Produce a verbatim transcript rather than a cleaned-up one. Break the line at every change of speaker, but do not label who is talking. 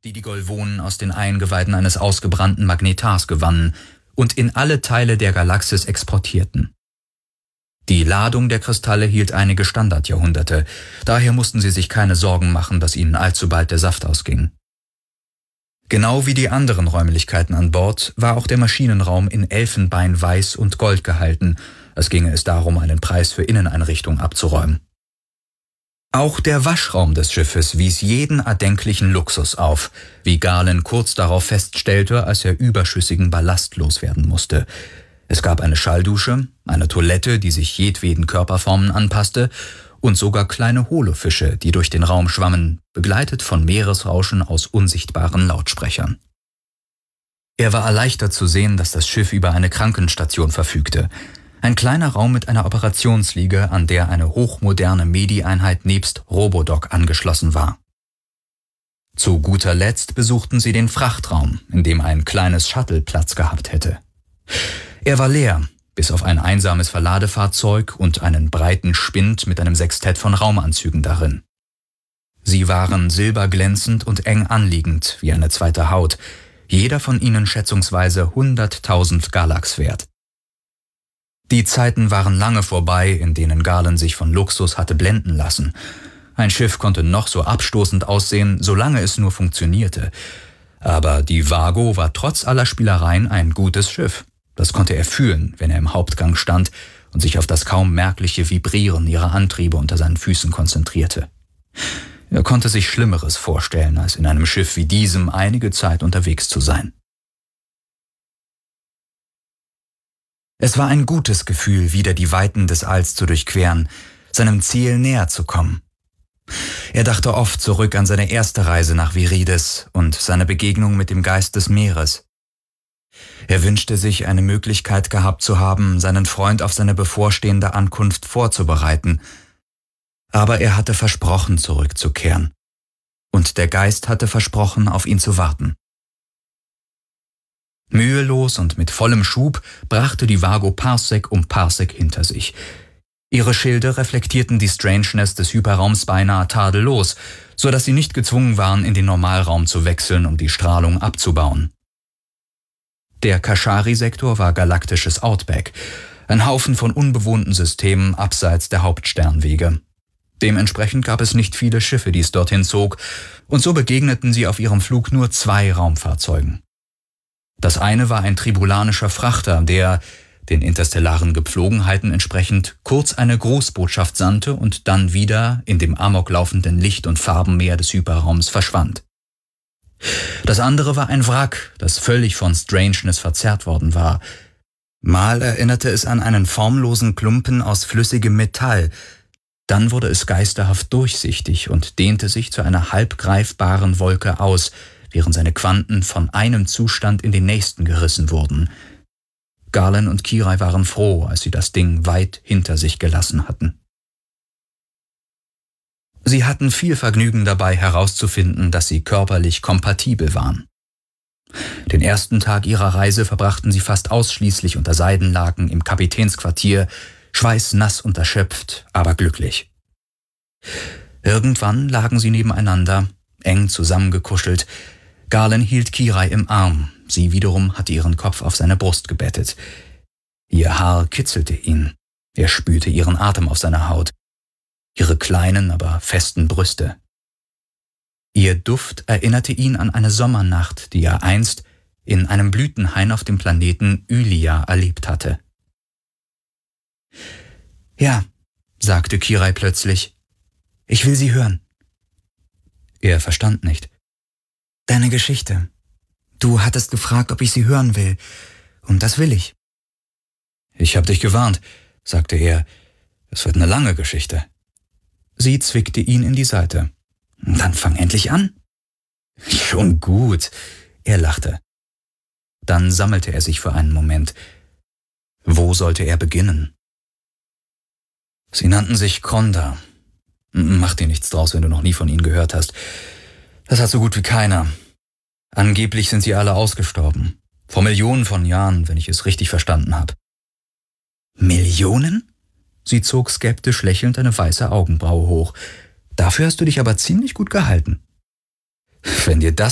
die die Golvonen aus den Eingeweiden eines ausgebrannten Magnetars gewannen und in alle Teile der Galaxis exportierten. Die Ladung der Kristalle hielt einige Standardjahrhunderte, daher mussten sie sich keine Sorgen machen, dass ihnen allzu bald der Saft ausging. Genau wie die anderen Räumlichkeiten an Bord war auch der Maschinenraum in Elfenbein, Weiß und Gold gehalten, als ginge es darum, einen Preis für Inneneinrichtung abzuräumen. Auch der Waschraum des Schiffes wies jeden erdenklichen Luxus auf, wie Galen kurz darauf feststellte, als er überschüssigen Ballast loswerden musste. Es gab eine Schalldusche, eine Toilette, die sich jedweden Körperformen anpasste, und sogar kleine Holofische, die durch den Raum schwammen, begleitet von Meeresrauschen aus unsichtbaren Lautsprechern. Er war erleichtert zu sehen, dass das Schiff über eine Krankenstation verfügte. Ein kleiner Raum mit einer Operationsliege, an der eine hochmoderne Medi-Einheit nebst Robodoc angeschlossen war. Zu guter Letzt besuchten sie den Frachtraum, in dem ein kleines Shuttle Platz gehabt hätte. Er war leer, bis auf ein einsames Verladefahrzeug und einen breiten Spind mit einem Sextett von Raumanzügen darin. Sie waren silberglänzend und eng anliegend wie eine zweite Haut, jeder von ihnen schätzungsweise hunderttausend Galax wert. Die Zeiten waren lange vorbei, in denen Galen sich von Luxus hatte blenden lassen. Ein Schiff konnte noch so abstoßend aussehen, solange es nur funktionierte. Aber die Vago war trotz aller Spielereien ein gutes Schiff. Das konnte er fühlen, wenn er im Hauptgang stand und sich auf das kaum merkliche Vibrieren ihrer Antriebe unter seinen Füßen konzentrierte. Er konnte sich Schlimmeres vorstellen, als in einem Schiff wie diesem einige Zeit unterwegs zu sein. Es war ein gutes Gefühl, wieder die Weiten des Alls zu durchqueren, seinem Ziel näher zu kommen. Er dachte oft zurück an seine erste Reise nach Virides und seine Begegnung mit dem Geist des Meeres. Er wünschte sich, eine Möglichkeit gehabt zu haben, seinen Freund auf seine bevorstehende Ankunft vorzubereiten. Aber er hatte versprochen, zurückzukehren. Und der Geist hatte versprochen, auf ihn zu warten. Mühelos und mit vollem Schub brachte die Vago Parsec um Parsec hinter sich. Ihre Schilde reflektierten die Strangeness des Hyperraums beinahe tadellos, so dass sie nicht gezwungen waren, in den Normalraum zu wechseln, um die Strahlung abzubauen. Der Kashari-Sektor war galaktisches Outback, ein Haufen von unbewohnten Systemen abseits der Hauptsternwege. Dementsprechend gab es nicht viele Schiffe, die es dorthin zog, und so begegneten sie auf ihrem Flug nur zwei Raumfahrzeugen. Das eine war ein tribulanischer Frachter, der, den interstellaren Gepflogenheiten entsprechend, kurz eine Großbotschaft sandte und dann wieder in dem amoklaufenden Licht- und Farbenmeer des Hyperraums verschwand. Das andere war ein Wrack, das völlig von Strangeness verzerrt worden war. Mal erinnerte es an einen formlosen Klumpen aus flüssigem Metall, dann wurde es geisterhaft durchsichtig und dehnte sich zu einer halb greifbaren Wolke aus, während seine Quanten von einem Zustand in den nächsten gerissen wurden. Galen und Kirai waren froh, als sie das Ding weit hinter sich gelassen hatten. Sie hatten viel Vergnügen dabei herauszufinden, dass sie körperlich kompatibel waren. Den ersten Tag ihrer Reise verbrachten sie fast ausschließlich unter Seidenlaken im Kapitänsquartier, schweißnass und erschöpft, aber glücklich. Irgendwann lagen sie nebeneinander, eng zusammengekuschelt. Galen hielt Kirai im Arm, sie wiederum hatte ihren Kopf auf seine Brust gebettet. Ihr Haar kitzelte ihn, er spürte ihren Atem auf seiner Haut, ihre kleinen, aber festen Brüste. Ihr Duft erinnerte ihn an eine Sommernacht, die er einst in einem Blütenhain auf dem Planeten Ylia erlebt hatte. »Ja«, sagte Kirai plötzlich, »ich will sie hören.« Er verstand nicht. »Deine Geschichte. Du hattest gefragt, ob ich sie hören will, und das will ich.« »Ich hab dich gewarnt«, sagte er, »es wird eine lange Geschichte.« Sie zwickte ihn in die Seite. »Dann fang endlich an.« »Schon gut«, er lachte. Dann sammelte er sich für einen Moment. Wo sollte er beginnen? Sie nannten sich Konda. Mach dir nichts draus, wenn du noch nie von ihnen gehört hast. Das hat so gut wie keiner. Angeblich sind sie alle ausgestorben. Vor Millionen von Jahren, wenn ich es richtig verstanden habe. »Millionen?« Sie zog skeptisch lächelnd eine weiße Augenbraue hoch. »Dafür hast du dich aber ziemlich gut gehalten.« »Wenn dir das